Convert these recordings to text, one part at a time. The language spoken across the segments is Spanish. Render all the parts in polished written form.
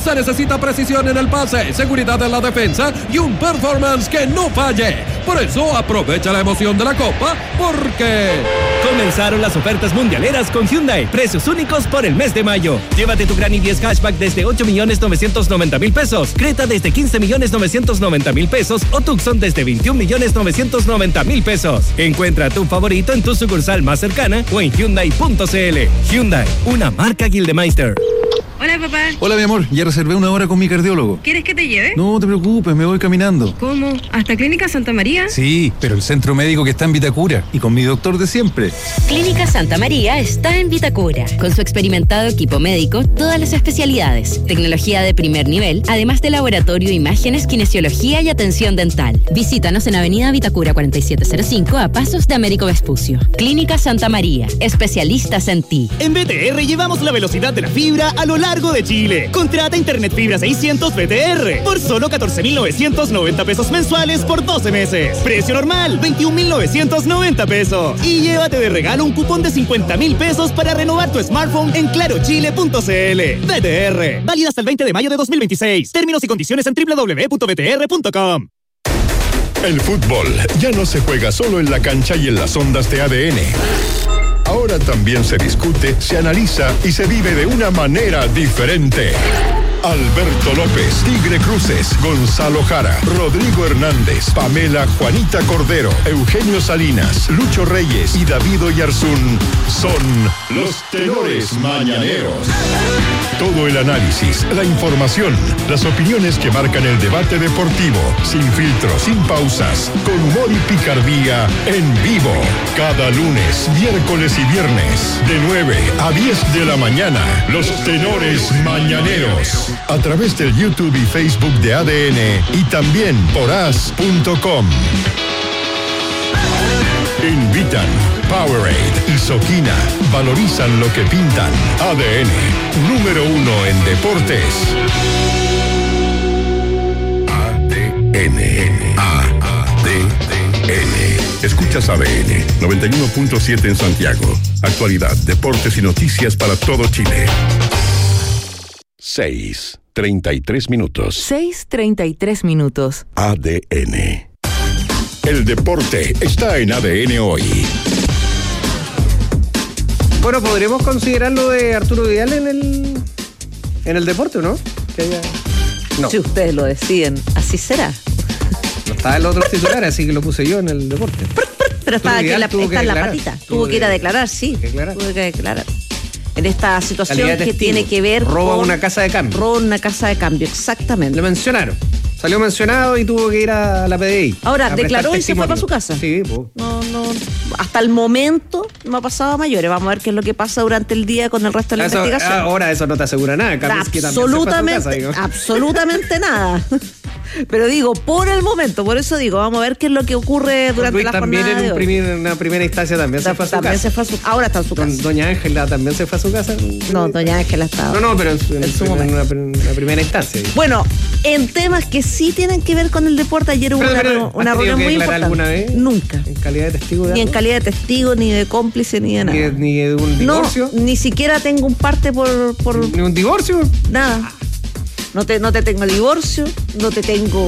Se necesita precisión en el pase, seguridad en la defensa y un performance que no falle. Por eso aprovecha la emoción de la Copa, porque comenzaron las ofertas mundialeras con Hyundai. Precios únicos por el mes de mayo. Llévate tu Gran i10 Hatchback desde 8.990.000 pesos, Creta desde 15.990.000 pesos o Tucson desde 21.990.000 pesos. Encuentra tu favorito en tu sucursal más cercana o en Hyundai.cl. Hyundai, una marca Gildemeister. Hola, papá. Hola, mi amor. Ya reservé una hora con mi cardiólogo. ¿Quieres que te lleve? No te preocupes, me voy caminando. ¿Cómo? ¿Hasta Clínica Santa María? Sí, pero el centro médico que está en Vitacura y con mi doctor de siempre. Clínica Santa María está en Vitacura. Con su experimentado equipo médico, todas las especialidades, tecnología de primer nivel, además de laboratorio, imágenes, kinesiología y atención dental. Visítanos en Avenida Vitacura 4705 a pasos de Américo Vespucio. Clínica Santa María, especialistas en ti. En BTR llevamos la velocidad de la fibra a lo largo de Chile. Contrata Internet Fibra 600 BTR por solo 14.990 pesos mensuales por 12 meses. Precio normal, 21.990 pesos. Y llévate de regalo un cupón de 50.000 pesos para renovar tu smartphone en clarochile.cl. BTR, válido hasta el 20 de mayo de 2026. Términos y condiciones en www.btr.com. El fútbol ya no se juega solo en la cancha y en las ondas de ADN. Ahora también se discute, se analiza y se vive de una manera diferente. Alberto López, Tigre Cruces, Gonzalo Jara, Rodrigo Hernández, Pamela Juanita Cordero, Eugenio Salinas, Lucho Reyes y David Oyarzún son los tenores mañaneros. Todo el análisis, la información, las opiniones que marcan el debate deportivo, sin filtros, sin pausas, con humor y picardía, en vivo. Cada lunes, miércoles y viernes, de 9 a 10 de la mañana, los tenores mañaneros. A través del YouTube y Facebook de ADN y también por as.com. Invitan Powerade y Soquina. Valorizan lo que pintan. ADN, número 1 en deportes. ADN. Escuchas ADN 91.7 en Santiago. Actualidad, deportes y noticias para todo Chile. 6:33 minutos. 6:33 minutos. ADN. El deporte está en ADN hoy. Bueno, podremos considerar lo de Arturo Vidal en el deporte, ¿no? No. Si ustedes lo deciden, así será. No estaba en los otros titulares, así que lo puse yo en el deporte. Pero estaba aquí está en la patita. Tuvo que ir a declarar, sí. Tuvo que declarar. En esta situación que tiene que ver roba una casa de cambio. Roba una casa de cambio, exactamente. Lo mencionaron. Salió mencionado y tuvo que ir a la PDI. Ahora, declaró y se fue para su casa. Sí, pues. No. Hasta el momento no ha pasado a mayores. Vamos a ver qué es lo que pasa durante el día con el resto de la investigación. Ahora eso no te asegura nada. Absolutamente nada. Pero digo, por el momento, por eso digo, vamos a ver qué es lo que ocurre durante la jornada de hoy. También en una primera instancia también se fue a su casa. Ahora está en su casa. Doña Ángela también se fue a su casa. No, Doña Ángela estaba. No, pero en una primera instancia. Bueno, en temas que sí tienen que ver con el deporte, ayer hubo una reunión muy importante. ¿Alguna vez? Nunca. ¿En calidad de testigo? Ni en calidad de testigo, ni de cómplice, ni de nada. ¿Ni de un divorcio? No, ni siquiera tengo un parte por... ¿Ni un divorcio? Nada. No te tengo divorcio, no te tengo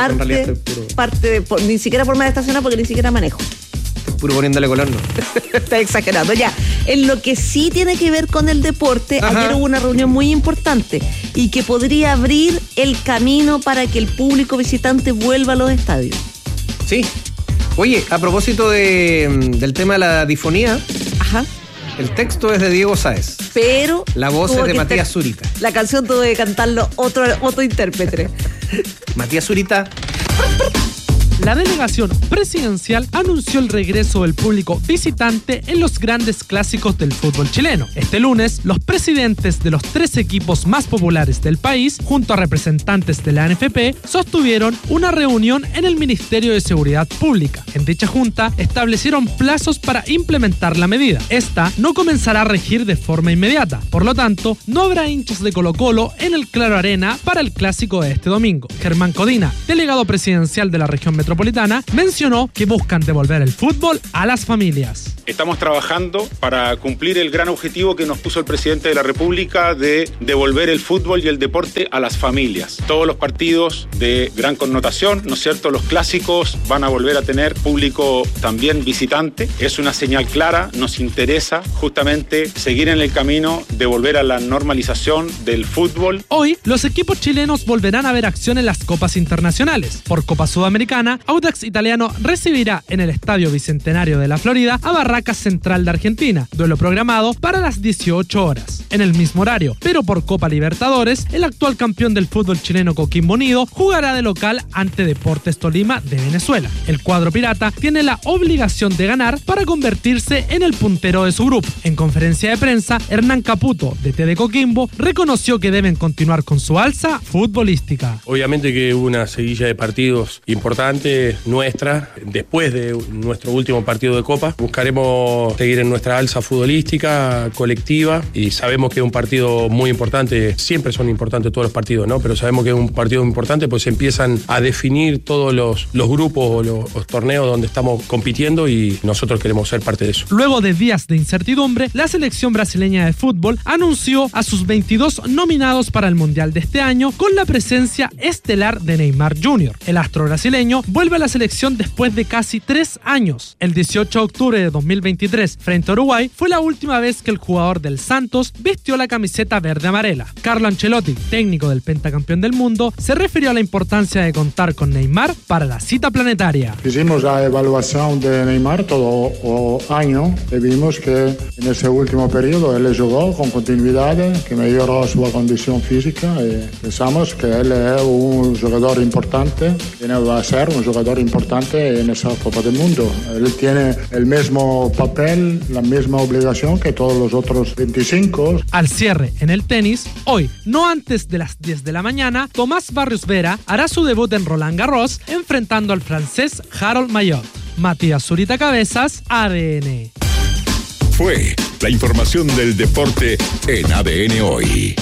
ni siquiera forma de estacionar porque ni siquiera manejo. Puro poniéndole color, no. Está exagerando. Ya, en lo que sí tiene que ver con el deporte, ayer hubo una reunión muy importante y que podría abrir el camino para que el público visitante vuelva a los estadios. Sí. Oye, a propósito del tema de la difonía. Ajá. El texto es de Diego Sáez. Pero la voz es de Matías Zurita. La canción tuvo que cantarlo otro intérprete. Matías Zurita. La delegación presidencial anunció el regreso del público visitante en los grandes clásicos del fútbol chileno. Este lunes, los presidentes de los 3 equipos más populares del país, junto a representantes de la ANFP, sostuvieron una reunión en el Ministerio de Seguridad Pública. En dicha junta, establecieron plazos para implementar la medida. Esta no comenzará a regir de forma inmediata. Por lo tanto, no habrá hinchas de Colo-Colo en el Claro Arena para el clásico de este domingo. Germán Codina, delegado presidencial de la región metropolitana, metropolitana, mencionó que buscan devolver el fútbol a las familias. Estamos trabajando para cumplir el gran objetivo que nos puso el presidente de la República de devolver el fútbol y el deporte a las familias. Todos los partidos de gran connotación, ¿no es cierto? Los clásicos van a volver a tener público también visitante. Es una señal clara, nos interesa justamente seguir en el camino de volver a la normalización del fútbol. Hoy, los equipos chilenos volverán a ver acción en las copas internacionales. Por Copa Sudamericana, Audax Italiano recibirá en el Estadio Bicentenario de la Florida a Barracas Central de Argentina, duelo programado para las 18 horas. En el mismo horario, pero por Copa Libertadores, el actual campeón del fútbol chileno Coquimbo Unido jugará de local ante Deportes Tolima de Venezuela. El cuadro pirata tiene la obligación de ganar para convertirse en el puntero de su grupo. En conferencia de prensa, Hernán Caputo, DT de Coquimbo, reconoció que deben continuar con su alza futbolística. Obviamente que hubo una seguilla de partidos importante nuestra. Después de nuestro último partido de Copa, buscaremos seguir en nuestra alza futbolística colectiva y sabemos que es un partido muy importante. Siempre son importantes todos los partidos, ¿no? Pero sabemos que es un partido importante, pues se empiezan a definir todos los grupos o los torneos donde estamos compitiendo y nosotros queremos ser parte de eso. Luego de días de incertidumbre, la selección brasileña de fútbol anunció a sus 22 nominados para el Mundial de este año con la presencia estelar de Neymar Jr. El astro brasileño vuelve a la selección después de casi 3 años. El 18 de octubre de 2023, frente a Uruguay, fue la última vez que el jugador del Santos vistió la camiseta verde-amarela. Carlo Ancelotti, técnico del pentacampeón del mundo, se refirió a la importancia de contar con Neymar para la cita planetaria. Hicimos la evaluación de Neymar todo el año y vimos que en ese último periodo él jugó con continuidad, que mejoró su condición física y pensamos que él es un jugador importante y va a ser un jugador importante en esa Copa del Mundo. Él tiene el mismo papel, la misma obligación que todos los otros 25. Al cierre en el tenis, hoy, no antes de las 10 de la mañana, Tomás Barrios Vera hará su debut en Roland Garros enfrentando al francés Harold Mayot. Matías Zurita Cabezas, ADN. Fue la información del deporte en ADN Hoy.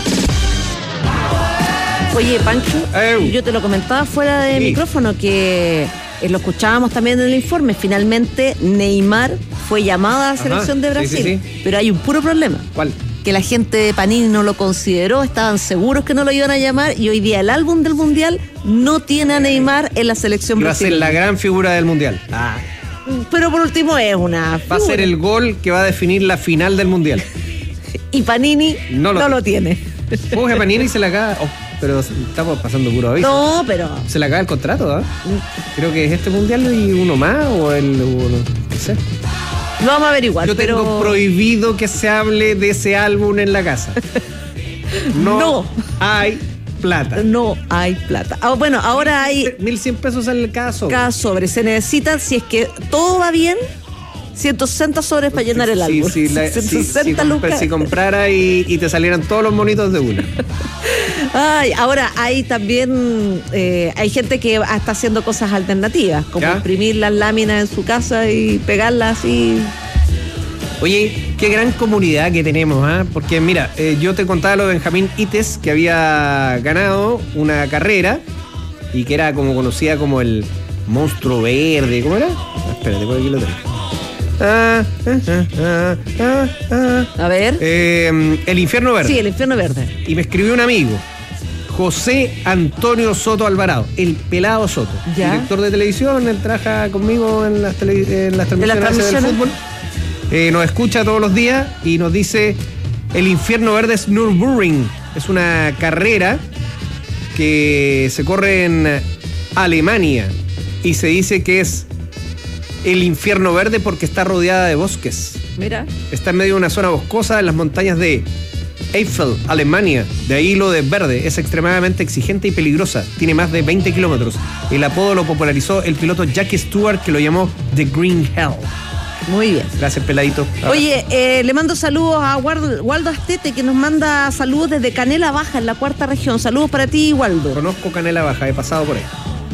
Oye, Pancho, yo te lo comentaba fuera de micrófono que lo escuchábamos también en el informe. Finalmente Neymar fue llamado a la selección de Brasil, pero hay un puro problema. ¿Cuál? Que la gente de Panini no lo consideró, estaban seguros que no lo iban a llamar y hoy día el álbum del Mundial no tiene a Neymar en la selección brasileña. Va a ser la gran figura del Mundial. Pero por último es una figura. Va a ser el gol que va a definir la final del Mundial. Y Panini no lo tiene. ¿Cómo que Panini se la acaba? Pero estamos pasando puro aviso. No, pero... Se le acaba el contrato, ¿eh? Creo que es este Mundial y uno más o no sé. Lo vamos a averiguar. Yo tengo prohibido que se hable de ese álbum en la casa. No hay plata. No hay plata. Bueno, ahora hay... 1.100 pesos en cada sobre. Cada sobre. Se necesita, si es que todo va bien, 160 sobres para llenar el álbum. Sí, 160 lucas. Si comprara y te salieran todos los monitos de una. Ahora hay también hay gente que está haciendo cosas alternativas, como imprimir las láminas en su casa y pegarlas así. Oye, qué gran comunidad que tenemos, ¿eh? Porque mira, yo te contaba lo de Benjamín Ites, que había ganado una carrera y que era como conocida como el monstruo verde. ¿Cómo era? Espérate, por aquí lo tengo. A ver. El infierno verde. Sí, el infierno verde. Y me escribió un amigo, José Antonio Soto Alvarado, el pelado Soto, director de televisión. Él trabaja conmigo en las transmisiones del fútbol. Nos escucha todos los días y nos dice: el infierno verde es Nürburgring. Es una carrera que se corre en Alemania y se dice que es el infierno verde porque está rodeada de bosques. Mira. Está en medio de una zona boscosa en las montañas de Eifel, Alemania. De ahí lo de verde. Es extremadamente exigente y peligrosa. Tiene más de 20 kilómetros. El apodo lo popularizó el piloto Jackie Stewart, que lo llamó The Green Hell. Muy bien. Gracias, peladito. Oye, le mando saludos a Waldo Astete, que nos manda saludos desde Canela Baja, en la 4ª región. Saludos para ti, Waldo. Conozco Canela Baja, he pasado por ahí.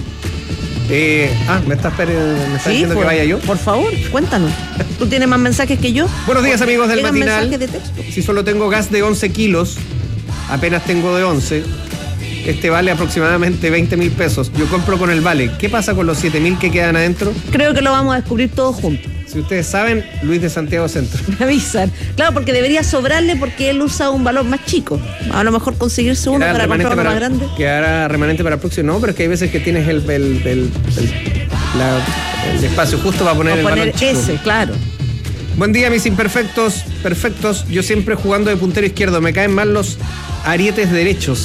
¿Me estás diciendo que vaya yo? Por favor, cuéntanos. ¿Tú tienes más mensajes que yo? Buenos días, amigos del matinal. Mensajes de texto. Si solo tengo gas de 11 kilos, apenas tengo de 11, Este vale aproximadamente 20.000 pesos. Yo compro con el vale. ¿Qué pasa con los 7.000 que quedan adentro? Creo que lo vamos a descubrir todos juntos. Si ustedes saben, Luis de Santiago Centro. Me avisan. Claro, porque debería sobrarle porque él usa un valor más chico. A lo mejor conseguirse uno para comprar uno más grande. Quedará remanente para el próximo. No, pero es que hay veces que tienes el espacio justo para poner el valor chico. Ese, claro. Buen día, mis imperfectos. Perfectos. Yo siempre jugando de puntero izquierdo. Me caen mal los arietes derechos.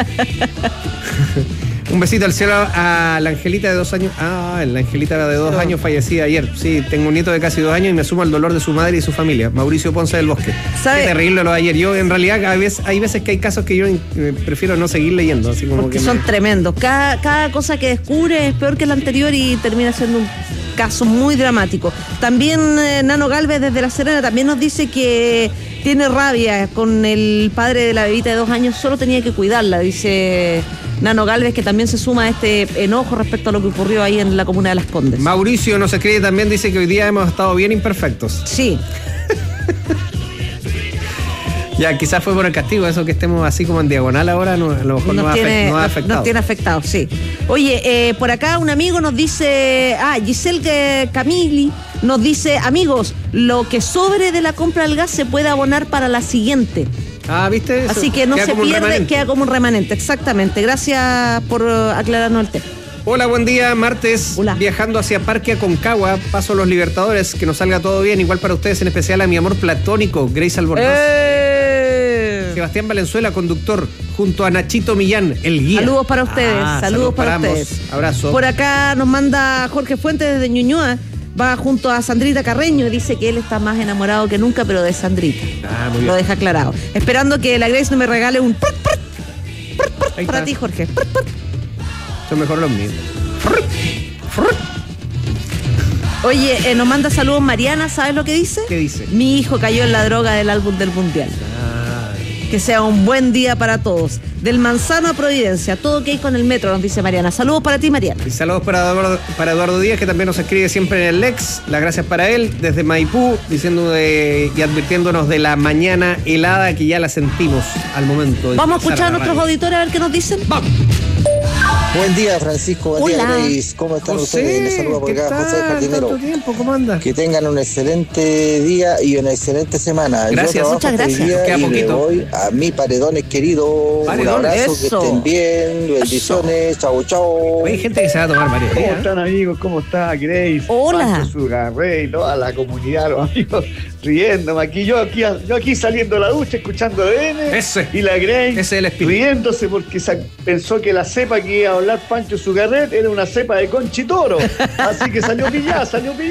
Un besito al cielo a la Angelita de 2 años. Ah, la Angelita de 2 años fallecida ayer. Sí, tengo un nieto de casi 2 años y me sumo al dolor de su madre y su familia. Mauricio Ponce del Bosque. ¿Sabe? Qué terrible lo de ayer. Yo, en realidad, hay veces que hay casos que yo prefiero no seguir leyendo. Así como porque que son tremendos. Cada cosa que descubre es peor que la anterior y termina siendo un caso muy dramático. También Nano Galvez desde La Serena también nos dice que tiene rabia con el padre de la bebita de 2 años, solo tenía que cuidarla, dice Nano Galvez, que también se suma a este enojo respecto a lo que ocurrió ahí en la comuna de Las Condes. Mauricio nos escribe también, dice que hoy día hemos estado bien imperfectos. Sí. Ya, quizás fue por el castigo, eso que estemos así como en diagonal ahora, a lo mejor nos ha afectado. Nos tiene afectados, sí. Oye, por acá un amigo nos dice, Giselle Camilli nos dice, amigos, lo que sobre de la compra del gas se puede abonar para la siguiente. Ah, ¿viste? Eso así que no se pierde, queda como un remanente, exactamente. Gracias por aclararnos el tema. Hola, buen día, martes. Hola. Viajando hacia Parque Aconcagua, paso Los Libertadores, que nos salga todo bien, igual para ustedes, en especial a mi amor platónico, Grace Albornoz. Sebastián Valenzuela, conductor, junto a Nachito Millán, el guía. Saludos para ustedes, saludos para ustedes. Abrazo. Por acá nos manda Jorge Fuentes desde Ñuñoa, va junto a Sandrita Carreño y dice que él está más enamorado que nunca, pero de Sandrita. Muy bien. Lo deja aclarado. Esperando que la Grace no me regale un para ti, Jorge. Son mejor los míos. Oye, nos manda saludos Mariana, ¿sabes lo que dice? ¿Qué dice? Mi hijo cayó en la droga del álbum del Mundial. Que sea un buen día para todos. Del Manzano a Providencia, todo ok con el metro, nos dice Mariana. Saludos para ti, Mariana. Y saludos para Eduardo Díaz, que también nos escribe siempre en el Lex. Las gracias para él, desde Maipú, diciendo y advirtiéndonos de la mañana helada que ya la sentimos al momento. Vamos a escuchar a nuestros auditores a ver qué nos dicen. ¡Vamos! Buen día, Francisco. Buen día, Grace. ¿Cómo están ustedes? Les saludo por acá, José Jardinero. ¿Cuánto tiempo? ¿Cómo andas? Que tengan un excelente día y una excelente semana. Gracias, muchas gracias. Queda poquito. Le voy a mi Paredones querido. Un abrazo, que estén bien. Bendiciones. Chau, chau. Hay gente que se va a tomar varios días. ¿Cómo están, amigos? ¿Cómo está Grace? Hola. Pancho Sugarrey, toda la comunidad, los amigos riéndome aquí. Yo aquí saliendo de la ducha, escuchando EDN. Ese. Y la Grace es el espíritu. Riéndose porque pensó que la cepa que iba a hablar Pancho Sugarret era una cepa de conchitoro. Así que salió pillada.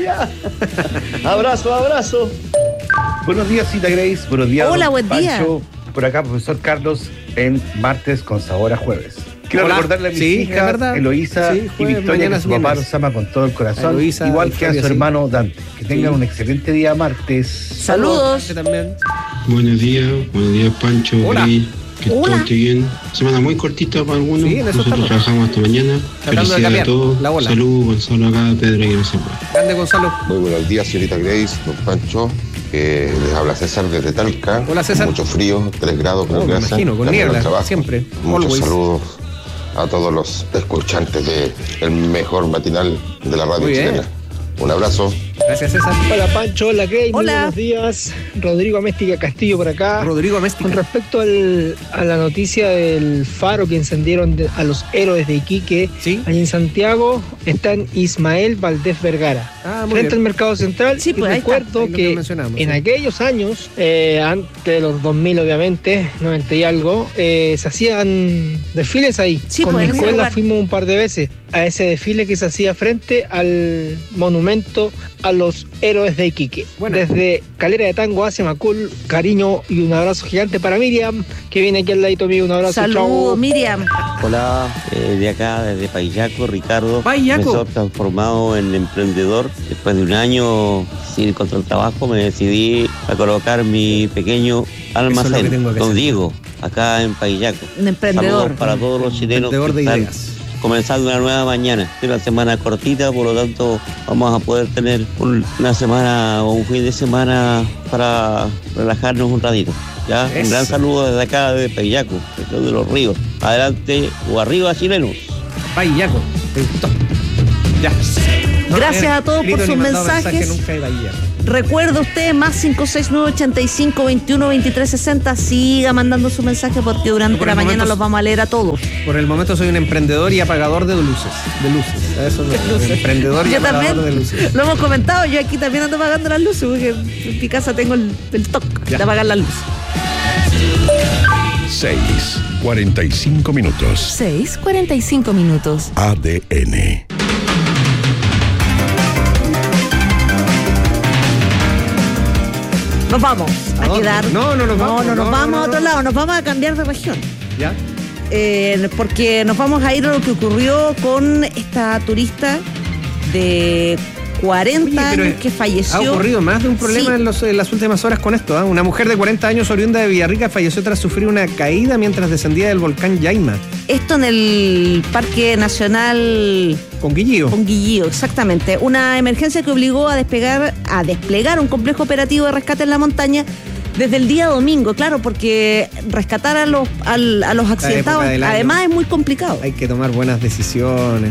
Abrazo. Buenos días, Cita Grace. Buenos días. Hola, buen Pancho. día. Por acá, profesor Carlos, en martes con sabor a jueves. Quiero recordarle a mis hijas, Eloísa y Victoria, que su papá los ama con todo el corazón, Eloísa, igual Victoria, que a su hermano Dante. Que tengan un excelente día martes. Saludos. También. Buenos días, Pancho. Hola. Grace, que todo esté bien. Semana muy cortita para algunos. Sí, nosotros trabajamos hasta mañana. Felicidades a todos. Saludos, Gonzalo acá, Pedro y Gracias. Grande, Gonzalo. Muy buenos días, señorita Grace, don Pancho. Les habla César desde Talca. Hola, César. Mucho frío, 3 grados creo que me hace. imagino, con niebla, siempre. Muchos Always. saludos a todos los escuchantes del mejor matinal de la radio chilena. Un abrazo. Gracias, César. Hola, Pancho. Hola, Grace. Hola. Buenos días. Rodrigo Améstica Castillo por acá. Rodrigo Améstica. Con respecto a la noticia del faro que encendieron a los héroes de Iquique, allí en Santiago, está en Ismael Valdés Vergara. Frente al Mercado Central. Sí, pues, y recuerdo que en aquellos años, antes de los 2000 obviamente, 90 y algo, se hacían desfiles ahí. Sí, con pues, mi en ese escuela lugar. fuimos un par de veces a ese desfile que se hacía frente al monumento a los héroes de Iquique. Desde Calera de Tango hacia Macul, cariño y un abrazo gigante para Miriam, que viene aquí al ladito mío. Un abrazo. Saludos, chau. Miriam. Hola, de acá, desde Paillaco, Ricardo. Paillaco. Me soy transformado en emprendedor. Después de un año sin encontrar trabajo, me decidí a colocar mi pequeño almacén, Don Diego, acá en Paillaco. Un emprendedor. Saludos para todos los chilenos que están comenzando una nueva mañana. Es una semana cortita, por lo tanto vamos a poder tener una semana o un fin de semana para relajarnos un ratito. Ya, un gran saludo desde acá de Paillaco, de los Ríos. Adelante o arriba, chilenos. Paillaco, te gustó. Ya. Gracias a todos por sus mensajes. Recuerda usted, más 569-85-21-2360. Siga mandando su mensaje porque durante la mañana los vamos a leer a todos. Por el momento soy un emprendedor y apagador de luces. Eso es emprendedor y apagador de luces. Lo hemos comentado, yo aquí también ando apagando las luces porque en mi casa tengo el toque de apagar las luces. 6:45 minutos. 6:45 minutos. ADN. Nos vamos a quedar. No nos vamos. No nos vamos a otro lado, nos vamos a cambiar de región. ¿Ya? Porque nos vamos a ir a lo que ocurrió con esta turista de 40 años que falleció. Ha ocurrido más de un problema en las últimas horas con esto. Una mujer de 40 años oriunda de Villarrica falleció tras sufrir una caída mientras descendía del volcán Yaima. Esto en el Parque Nacional Conguillío, exactamente. Una emergencia que obligó a desplegar un complejo operativo de rescate en la montaña desde el día domingo, claro, porque rescatar a los accidentados además es muy complicado. Hay que tomar buenas decisiones.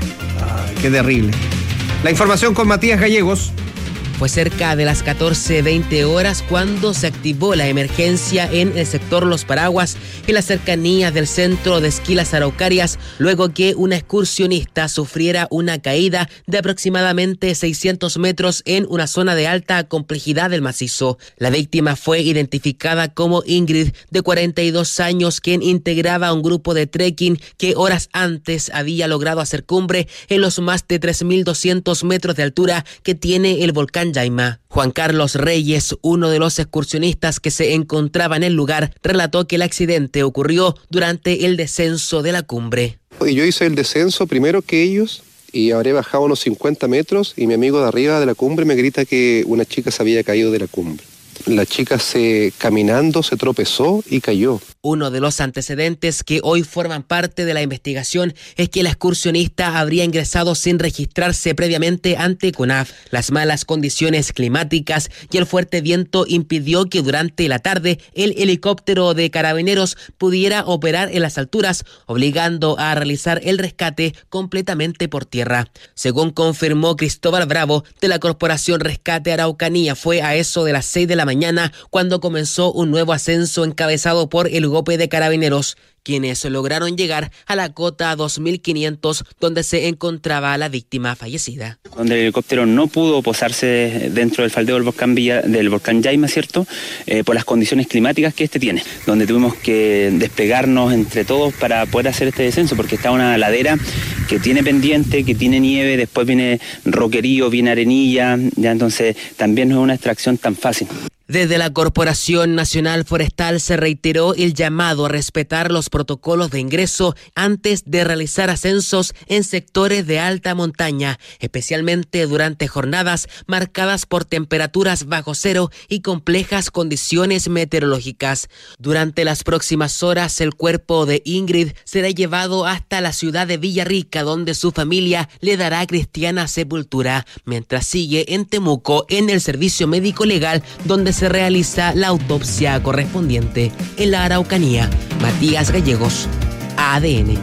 Qué terrible. La información con Matías Gallegos. Fue cerca de las 14:20 horas cuando se activó la emergencia en el sector Los Paraguas, en las cercanías del centro de esquí Las Araucarias, luego que una excursionista sufriera una caída de aproximadamente 600 metros en una zona de alta complejidad del macizo. La víctima fue identificada como Ingrid, de 42 años, quien integraba un grupo de trekking que horas antes había logrado hacer cumbre en los más de 3.200 metros de altura que tiene el volcán Yaima. Juan Carlos Reyes, uno de los excursionistas que se encontraba en el lugar, relató que el accidente ocurrió durante el descenso de la cumbre. Yo hice el descenso primero que ellos y habré bajado unos 50 metros y mi amigo de arriba de la cumbre me grita que una chica se había caído de la cumbre. La chica caminando se tropezó y cayó. Uno de los antecedentes que hoy forman parte de la investigación es que la excursionista habría ingresado sin registrarse previamente ante CONAF. Las malas condiciones climáticas y el fuerte viento impidió que durante la tarde el helicóptero de Carabineros pudiera operar en las alturas, obligando a realizar el rescate completamente por tierra. Según confirmó Cristóbal Bravo de la Corporación Rescate Araucanía, fue a eso de las 6 de la mañana cuando comenzó un nuevo ascenso encabezado por el GOPE de Carabineros, quienes lograron llegar a la cota 2500 donde se encontraba la víctima fallecida. Donde el helicóptero no pudo posarse dentro del faldeo del volcán Yaima, ¿cierto? Por las condiciones climáticas que este tiene, donde tuvimos que desplegarnos entre todos para poder hacer este descenso, porque está una ladera que tiene pendiente, que tiene nieve, después viene roquerío, viene arenilla, ya entonces también no es una extracción tan fácil. Desde la Corporación Nacional Forestal se reiteró el llamado a respetar los protocolos de ingreso antes de realizar ascensos en sectores de alta montaña, especialmente durante jornadas marcadas por temperaturas bajo cero y complejas condiciones meteorológicas. Durante las próximas horas, el cuerpo de Ingrid será llevado hasta la ciudad de Villarrica, donde su familia le dará cristiana sepultura, mientras sigue en Temuco en el servicio médico legal, donde se realiza la autopsia correspondiente. En la Araucanía, Matías Gallegos, ADN.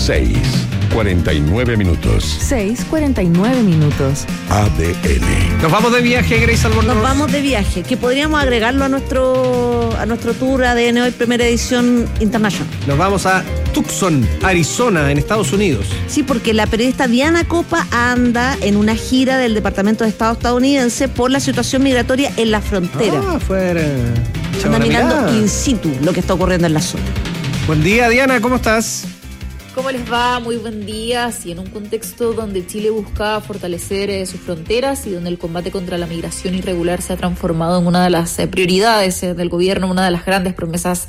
6:49 minutos. 6:49 minutos. ADN. Nos vamos de viaje, Grace Albornoz. Nos vamos de viaje, que podríamos agregarlo a nuestro tour ADN hoy, primera edición internacional. Nos vamos a Tucson, Arizona, en Estados Unidos. Sí, porque la periodista Diana Copa anda en una gira del Departamento de Estado estadounidense por la situación migratoria en la frontera. Fuera. Anda mirando in situ lo que está ocurriendo en la zona. Buen día, Diana, ¿cómo estás? ¿Cómo les va? Muy buen día. Sí, en un contexto donde Chile busca fortalecer sus fronteras y donde el combate contra la migración irregular se ha transformado en una de las prioridades del gobierno, una de las grandes promesas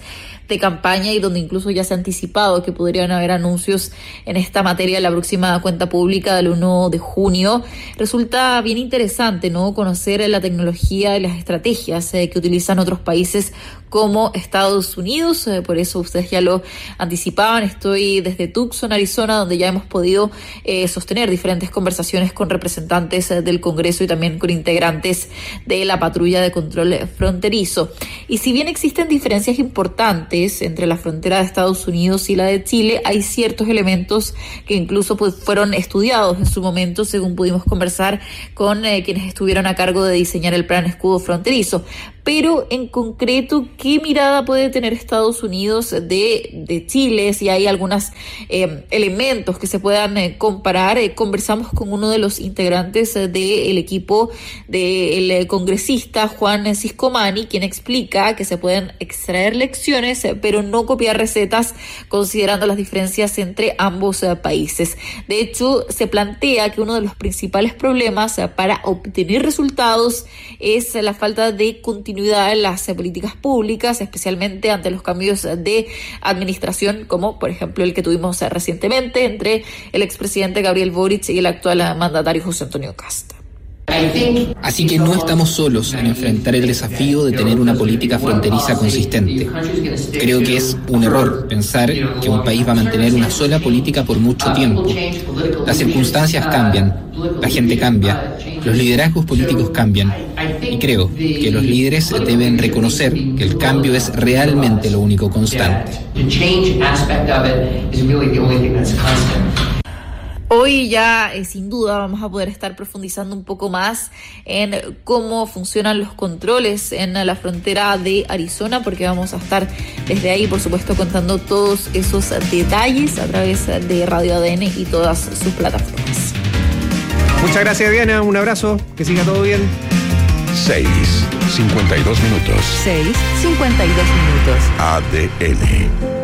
de campaña y donde incluso ya se ha anticipado que podrían haber anuncios en esta materia en la próxima cuenta pública del 1 de junio. Resulta bien interesante, ¿no?, conocer la tecnología y las estrategias que utilizan otros países como Estados Unidos. Por eso ustedes ya lo anticipaban. Estoy desde Tucson, Arizona, donde ya hemos podido sostener diferentes conversaciones con representantes del Congreso y también con integrantes de la patrulla de control fronterizo. Y si bien existen diferencias importantes entre la frontera de Estados Unidos y la de Chile, hay ciertos elementos que incluso fueron estudiados en su momento, según pudimos conversar con quienes estuvieron a cargo de diseñar el plan escudo fronterizo. Pero en concreto, ¿qué mirada puede tener Estados Unidos de Chile? Si hay algunos elementos que se puedan comparar. Conversamos con uno de los integrantes del equipo del congresista Juan Ciscomani, quien explica que se pueden extraer lecciones, pero no copiar recetas, considerando las diferencias entre ambos países. De hecho, se plantea que uno de los principales problemas para obtener resultados es la falta de continuidad en las políticas públicas, especialmente ante los cambios de administración, como por ejemplo el que tuvimos recientemente entre el expresidente Gabriel Boric y el actual mandatario José Antonio Kast. Así que no estamos solos en enfrentar el desafío de tener una política fronteriza consistente. Creo que es un error pensar que un país va a mantener una sola política por mucho tiempo. Las circunstancias cambian, la gente cambia, los liderazgos políticos cambian. Y creo que los líderes deben reconocer que el cambio es realmente lo único constante. Hoy ya, sin duda, vamos a poder estar profundizando un poco más en cómo funcionan los controles en la frontera de Arizona, porque vamos a estar desde ahí, por supuesto, contando todos esos detalles a través de Radio ADN y todas sus plataformas. Muchas gracias, Diana. Un abrazo. Que siga todo bien. 6:52 minutos. 6:52 minutos. ADN.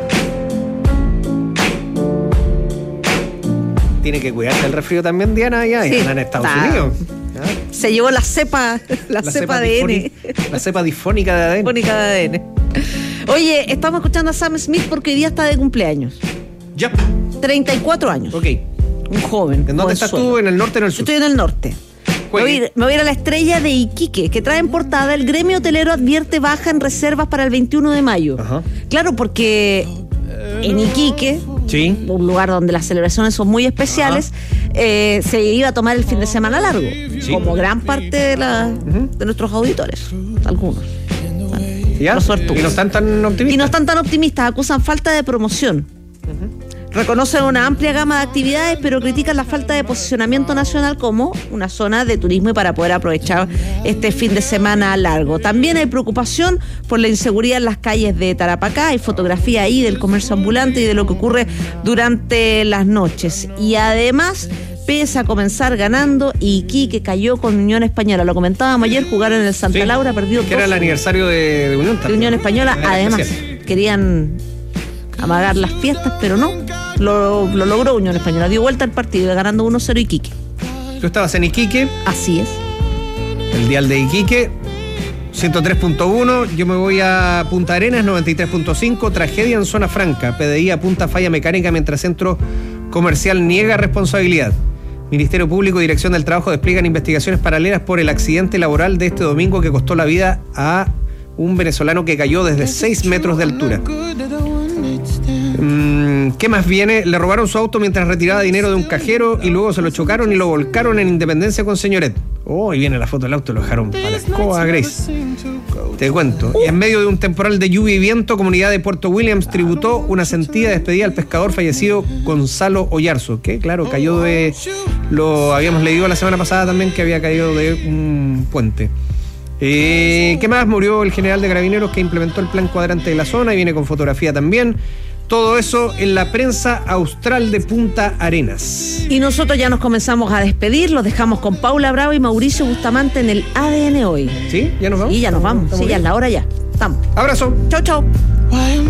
Tiene que cuidarse el resfrío también, Diana, ya sí, en Estados Unidos. ¿Ya? Se llevó la cepa ADN. La cepa difónica de ADN. Difónica de ADN. Oye, estamos escuchando a Sam Smith porque hoy día está de cumpleaños. Ya. 34 años. Ok. Un joven. ¿En dónde estás tú? ¿En el norte o en el sur? Yo estoy en el norte. Me voy a ir a la Estrella de Iquique, que trae en portada: el gremio hotelero advierte baja en reservas para el 21 de mayo. Ajá. Claro, porque en Iquique, sí, un lugar donde las celebraciones son muy especiales, se iba a tomar el fin de semana largo, sí, como gran parte de nuestros auditores, algunos. ¿Ya? Los suertudos. ¿Y no están tan optimistas? Y no están tan optimistas, acusan falta de promoción. Reconocen una amplia gama de actividades, pero critican la falta de posicionamiento nacional como una zona de turismo y para poder aprovechar este fin de semana largo. También hay preocupación por la inseguridad en las calles de Tarapacá. Hay fotografía ahí del comercio ambulante y de lo que ocurre durante las noches. Y además, pese a comenzar ganando, Iquique cayó con Unión Española. Lo comentábamos ayer, jugaron en el Santa Laura, perdió. Que era el aniversario de Unión también. De Unión Española, además, querían amagar las fiestas, pero no. Lo logró Unión Española, dio vuelta al partido, ganando 1-0 Iquique. ¿Tú estabas en Iquique? Así es. El dial de Iquique, 103.1. Yo me voy a Punta Arenas, 93.5. Tragedia en zona franca. PDI apunta falla mecánica mientras Centro Comercial niega responsabilidad. Ministerio Público y Dirección del Trabajo despliegan investigaciones paralelas por el accidente laboral de este domingo que costó la vida a un venezolano que cayó desde 6 metros de altura. ¿Qué más viene? Le robaron su auto mientras retiraba dinero de un cajero y luego se lo chocaron y lo volcaron en Independencia con Señoret. Oh, y viene la foto del auto, lo dejaron para la escoba, Grace. Te cuento. Y en medio de un temporal de lluvia y viento, comunidad de Puerto Williams tributó una sentida despedida al pescador fallecido Gonzalo Oyarzo, que claro, cayó de... Lo habíamos leído la semana pasada también, que había caído de un puente. ¿Qué más? Murió el general de Carabineros que implementó el plan cuadrante de la zona y viene con fotografía también. Todo eso en la prensa austral de Punta Arenas. Y nosotros ya nos comenzamos a despedir. Los dejamos con Paula Bravo y Mauricio Bustamante en el ADN hoy. ¿Sí? ¿Ya nos vamos? Sí, ya nos vamos. Sí, ya es la hora ya. Estamos. Abrazo. Chau, chau.